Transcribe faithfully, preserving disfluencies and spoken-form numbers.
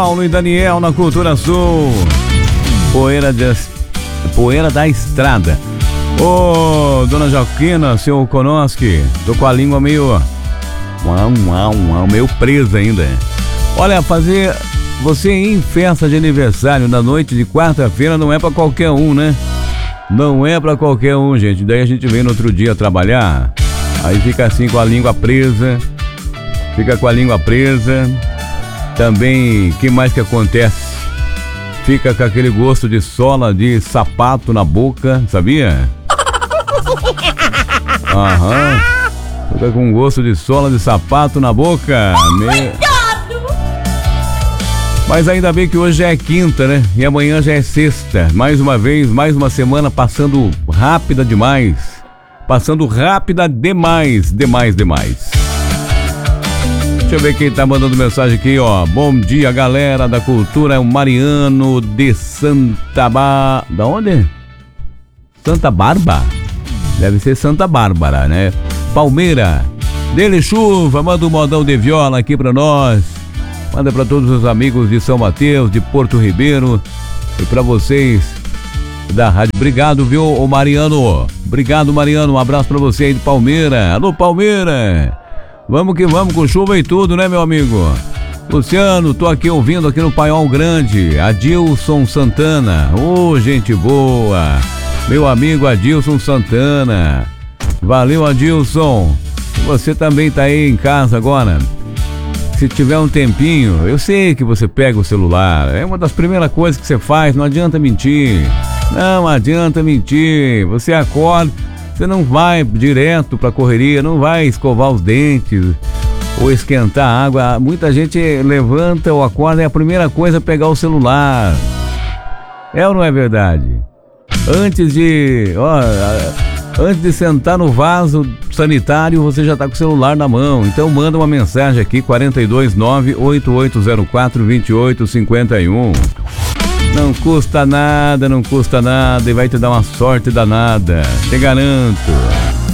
Paulo e Daniel na Cultura Sul. Poeira, de... Poeira da Estrada. Ô, dona Joaquina, seu Konoski, tô com a língua meio... Uau, uau, uau, meio presa ainda. Olha, fazer... Você ir em festa de aniversário na noite de quarta-feira não é pra qualquer um, né? Não é pra qualquer um, gente. Daí a gente vem no outro dia trabalhar, aí fica assim com a língua presa. Fica com a língua presa. Também, o que mais que acontece? Fica com aquele gosto de sola de sapato na boca, sabia? Aham. Fica com gosto de sola de sapato na boca. Me... Mas ainda bem que hoje já é quinta, né? E amanhã já é sexta. Mais uma vez, mais uma semana passando rápida demais. Passando rápida demais, demais, demais. Deixa eu ver quem tá mandando mensagem aqui, ó. Bom dia, galera da cultura. É o Mariano de Santa Bárbara. Da onde? Santa Bárbara? Deve ser Santa Bárbara, né? Palmeira. Dele Chuva, manda um modão de viola aqui pra nós. Manda pra todos os amigos de São Mateus, de Porto Ribeiro. E pra vocês da rádio. Obrigado, viu, ô Mariano? Obrigado, Mariano. Um abraço pra você aí de Palmeira. Alô, Palmeira. Vamos que vamos, com chuva e tudo, né, meu amigo? Luciano, tô aqui ouvindo aqui no Paiol Grande. Adilson Santana. Ô, oh, gente boa. Meu amigo Adilson Santana. Valeu, Adilson. Você também tá aí em casa agora. Se tiver um tempinho, eu sei que você pega o celular. É uma das primeiras coisas que você faz. Não adianta mentir. Não adianta mentir. Você acorda, você não vai direto pra correria, não vai escovar os dentes ou esquentar a água. Muita gente levanta ou acorda e a primeira coisa é pegar o celular. É ou não é verdade? Antes de... Ó, Antes de sentar no vaso sanitário, você já tá com o celular na mão. Então manda uma mensagem aqui, quatro dois nove, oito oito zero quatro, dois oito cinco um. Não custa nada, não custa nada e vai te dar uma sorte danada. Te garanto.